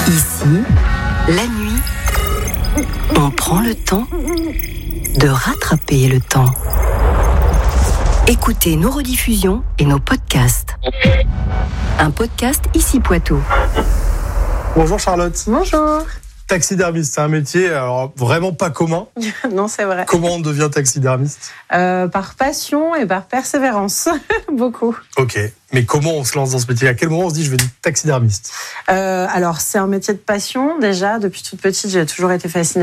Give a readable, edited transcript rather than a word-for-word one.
Ici, la nuit, on prend le temps de rattraper le temps. Écoutez nos rediffusions et nos podcasts. Un podcast Ici Poitou. Bonjour Charlotte. Bonjour. Taxidermiste, c'est un métier alors vraiment pas commun. Non, c'est vrai. Comment on devient taxidermiste ? Par passion et par persévérance, beaucoup. Ok, mais comment on se lance dans ce métier ? À quel moment on se dit je vais être taxidermiste ? Alors, c'est un métier de passion déjà. Depuis toute petite, j'ai toujours été fascinée